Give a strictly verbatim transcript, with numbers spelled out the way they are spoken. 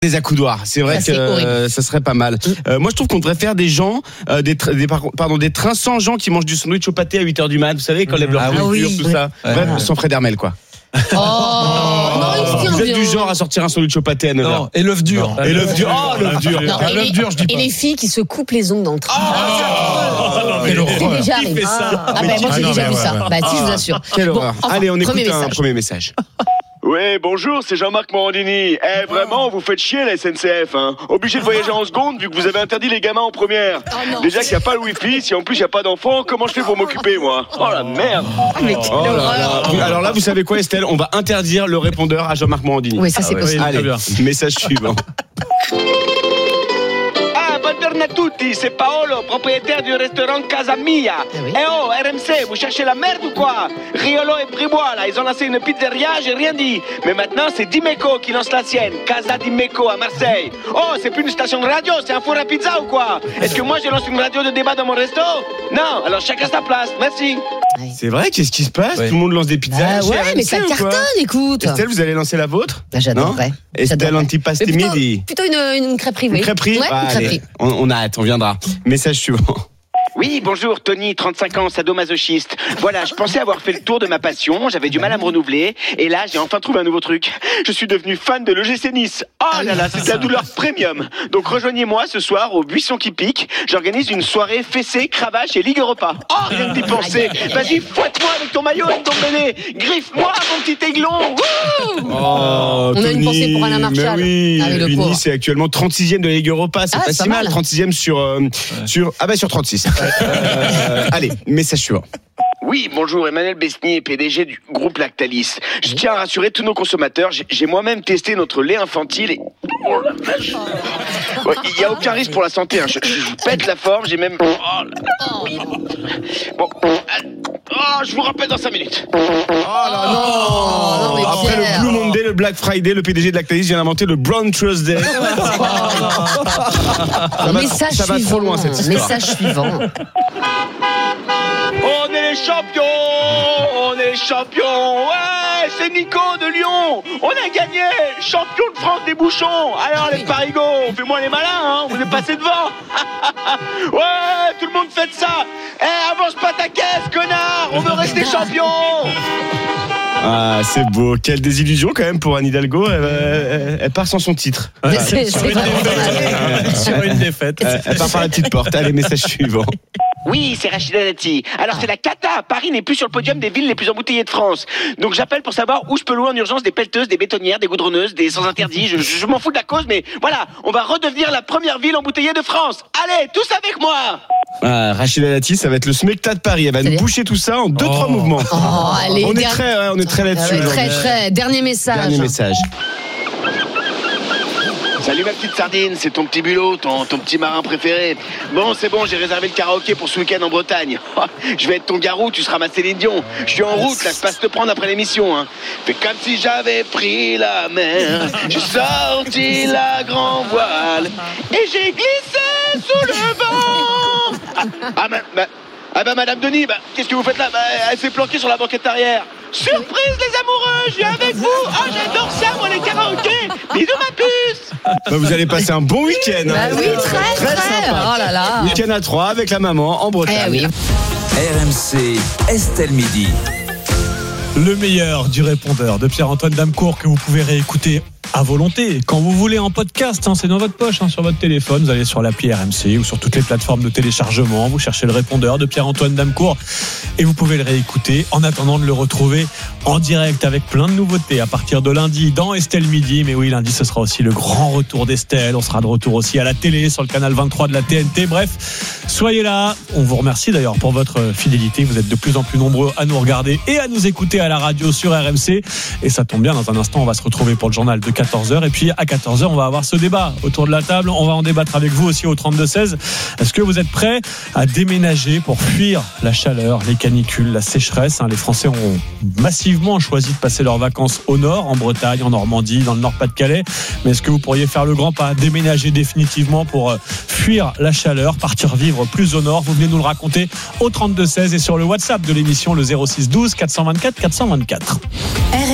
Des accoudoirs, c'est vrai ça, que euh, ça serait pas mal. Euh, moi, je trouve qu'on devrait faire des gens, euh, des, tra- des pardon, des trains sans gens qui mangent du sandwich au pâté à huit heures du mat. Vous savez, quand lève leur Ah posture, oui. tout ça. Ouais. Bref, Ouais. sans Fred Hermel, quoi. Oh, non, il se Vous tient êtes du bien. genre à sortir un sandwich au pâté à neuf heures. Non, et l'œuf dur. Et l'œuf dur. Oh, l'œuf dur. Non, et, l'œuf les, dur, je dis et pas. les filles qui se coupent les ongles dans le train. Oh, C'est l'horreur. déjà Qui arrivé. fait ça Ah, bah, Mais moi qui- j'ai Ah, non, déjà mais vu ouais, ça. ouais. Bah si, je vous assure. Quelle Bon, horreur. enfin, Allez, on écoute premier un message. premier message. Ouais, bonjour, c'est Jean-Marc Morandini. Eh, vraiment, vous faites chier la S N C F, hein. Obligé de voyager en seconde vu que vous avez interdit les gamins en première. Oh non. Déjà qu'il n'y a pas le wifi, si en plus il n'y a pas d'enfants, comment je fais pour m'occuper, moi? Oh la merde. Ah, mais quelle Oh là horreur. là. Alors là, vous savez quoi, Estelle? On va interdire le répondeur à Jean-Marc Morandini. Oui, ça c'est ouais, possible. oui. Allez, Très bien. message suivant. Ah, buongiorno a tutti, c'est Paolo, propriétaire du restaurant Casa Mia. Ah oui. Eh oh, R M C, vous cherchez la merde ou quoi? Riolo et Bribois, là, ils ont lancé une pizzeria, j'ai rien dit. Mais maintenant, c'est Dimeco qui lance la sienne, Casa Dimeco à Marseille. Oh, c'est plus une station de radio, c'est un four à pizza ou quoi? Est-ce que moi, je lance une radio de débat dans mon resto? Non, alors chacun sa place, merci. C'est vrai, qu'est-ce qui se passe? Ouais. Tout le monde lance des pizzas. Ah chez ouais, R M C mais ça ou quoi cartonne, écoute. Estelle, vous allez lancer la vôtre? Bah, j'adorerais. Non Estelle J'adorerais. Antipasti Mais plutôt- Midi. Plutôt une, une crêperie, oui. Une crêperie? Ouais, Ah, une allez, crêperie. on, on a hâte, on viendra. Message suivant. Oui, bonjour, Tony, trente-cinq ans, sadomasochiste. Voilà, je pensais avoir fait le tour de ma passion, j'avais du mal à me renouveler, et là, j'ai enfin trouvé un nouveau truc. Je suis devenu fan de l'O G C Nice. Oh là là, c'est de la douleur premium. Donc rejoignez-moi ce soir au Buisson qui pique. J'organise une soirée fessée, cravache et Ligue Europa. Oh, rien que d'y penser. Vas-y, fouette-moi avec ton maillot et ton béné. Griffe-moi, mon petit aiglon. Wouh Oh, On a une pensée pour Alain Marchal. Mais oui, Ah oui, le Puis pauvre. Nice est actuellement trente-sixième de la Ligue Europa. C'est Ah, pas c'est si pas mal. mal. trente-sixième sur, euh, sur, ah bah sur trente-six. Euh, allez, message suivant. Oui, bonjour, Emmanuel Besnier, P D G du groupe Lactalis. Je tiens à rassurer tous nos consommateurs, j'ai- j'ai moi-même testé notre lait infantile et... Oh la vache. Ouais, il n'y a aucun risque pour la santé, hein. je, je vous pète la forme, j'ai même... Oh là. Bon, oh, je vous rappelle dans cinq minutes. Oh là non, non, mais Après Pierre. le Blue Monday, le Black Friday, le P D G de Lactalis vient d'inventer le Brown Tuesday. Ça va- Message ça va suivant. trop loin, cette histoire. Message suivant. On est les champions, on est les champions, ouais, c'est Nico de Lyon, on a gagné, champion de France des bouchons. Alors les parigots, fais-moi les malins, hein, vous êtes passés devant. Ouais, tout le monde fait ça. Eh, avance pas ta caisse, connard, on veut rester champion. Ah, c'est beau. Quelle désillusion quand même pour Anne Hidalgo. Elle, elle- elle part sans son titre. C'est- c'est Sur une vraiment dommage. défaite. Sur une défaite. Elle, elle part par la petite porte. Allez, message suivant. Oui, c'est Rachida Dati. Alors c'est la cata, Paris n'est plus sur le podium des villes les plus embouteillées de France. Donc j'appelle pour savoir où je peux louer en urgence des pelleteuses, des bétonnières, des goudronneuses, des sans interdits. Je, je, je m'en fous de la cause, mais voilà, on va redevenir la première ville embouteillée de France. Allez, tous avec moi. Ah, Rachida Dati, ça va être le Smecta de Paris. Elle va nous C'est-à-dire boucher tout ça en deux, Oh. trois mouvements. Oh, allez, On est der- très, ouais, on est très là-dessus. Ah ouais, aujourd'hui. très, très. Dernier message. Dernier message. Salut ma petite sardine, c'est ton petit bulot, ton, ton petit marin préféré. Bon, c'est bon, j'ai réservé le karaoké pour ce week-end en Bretagne. Je vais être ton garou, tu seras ma Céline Dion. Je suis en route, là, je passe te prendre après l'émission. Hein. Fais comme si j'avais pris la mer. J'ai sorti la grand voile et j'ai glissé sous le vent. Ah, ah, ma- ma- ah bah Madame Denis, bah, qu'est-ce que vous faites là? Bah, elle s'est planquée sur la banquette arrière. Surprise les amoureux, je viens avec vous. Ah, j'adore ça, moi les karaokés. Bisous ma puce. Bah, vous allez passer un bon week-end. Bah hein. oui, très, très. sympa. Oh là là. Week-end à trois avec la maman en Bretagne. Eh oui. R M C, Estelle Midi. Le meilleur du répondeur de Pierre-Antoine Damecourt que vous pouvez réécouter à volonté, quand vous voulez, en podcast, hein, c'est dans votre poche, hein, sur votre téléphone, vous allez sur l'appli R M C ou sur toutes les plateformes de téléchargement, vous cherchez le répondeur de Pierre-Antoine Damecourt et vous pouvez le réécouter en attendant de le retrouver en direct avec plein de nouveautés à partir de lundi dans Estelle Midi. Mais oui, lundi ce sera aussi le grand retour d'Estelle, on sera de retour aussi à la télé sur le canal vingt-trois de la T N T. Bref, soyez là, on vous remercie d'ailleurs pour votre fidélité, vous êtes de plus en plus nombreux à nous regarder et à nous écouter à la radio sur R M C et ça tombe bien, dans un instant on va se retrouver pour le journal de quatorze heures et puis à quatorze heures on va avoir ce débat autour de la table, on va en débattre avec vous aussi au trente-deux seize. Est-ce que vous êtes prêts à déménager pour fuir la chaleur, les canicules, la sécheresse, hein? Les Français ont massivement choisi de passer leurs vacances au nord, en Bretagne, en Normandie, dans le Nord-Pas-de-Calais, mais est-ce que vous pourriez faire le grand pas, déménager définitivement pour fuir la chaleur, partir vivre plus au nord? Vous venez nous le raconter au trente-deux seize et sur le WhatsApp de l'émission, le zéro six douze quatre cent vingt-quatre quatre cent vingt-quatre.